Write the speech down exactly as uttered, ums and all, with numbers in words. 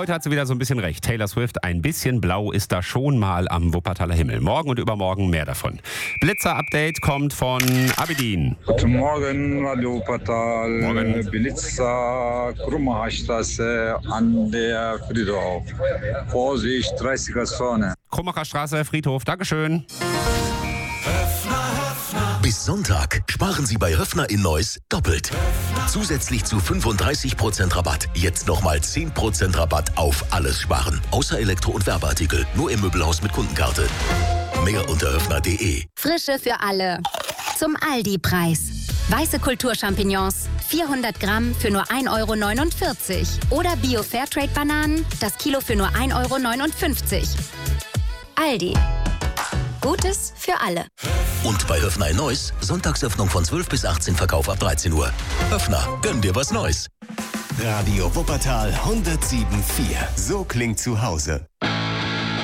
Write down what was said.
heute hat sie wieder so ein bisschen recht. Taylor Swift, ein bisschen blau ist da schon mal am Wuppertaler Himmel. Morgen und übermorgen mehr davon. Blitzer-Update kommt von Abedin. Guten Morgen, Radio Wuppertal. Morgen. Blitzer, Krummacherstraße an der Friedhof. Vorsicht, dreißiger Zone. Krummacherstraße, Friedhof, Dankeschön. Bis Sonntag sparen Sie bei Höffner in Neuss doppelt. Zusätzlich zu fünfunddreißig Prozent Rabatt. Jetzt nochmal zehn Prozent Rabatt auf alles sparen. Außer Elektro- und Werbeartikel. Nur im Möbelhaus mit Kundenkarte. Mehr unter höffner punkt de. Frische für alle. Zum Aldi-Preis. Weiße Kulturchampignons, vierhundert Gramm für nur ein Euro neunundvierzig. Oder Bio-Fairtrade-Bananen, das Kilo für nur ein Euro neunundfünfzig. Aldi. Gutes für alle. Und bei Höffner in Neuss, Sonntagsöffnung von zwölf bis achtzehn, Verkauf ab dreizehn Uhr. Höffner, gönn dir was Neues. Radio Wuppertal hundertsieben Komma vier. So klingt zu Hause.